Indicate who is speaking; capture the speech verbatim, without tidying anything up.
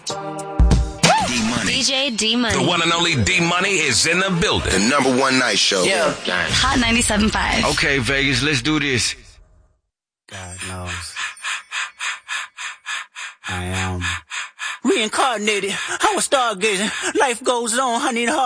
Speaker 1: D-Money.
Speaker 2: D J D-Money.
Speaker 1: The one and only D-Money is in the building.
Speaker 3: The number one night show.
Speaker 2: Yeah. Hot ninety-seven point five.
Speaker 1: Okay, Vegas, let's do this.
Speaker 4: God knows. I am reincarnated. I was stargazing. Life goes on. I need a heart.